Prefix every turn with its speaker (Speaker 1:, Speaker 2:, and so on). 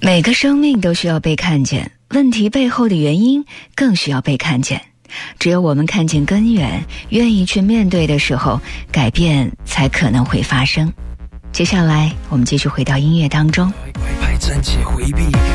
Speaker 1: 每个生命都需要被看见，问题背后的原因更需要被看见。只有我们看见根源，愿意去面对的时候，改变才可能会发生。接下来我们继续回到音乐当中。
Speaker 2: 快暂且回避，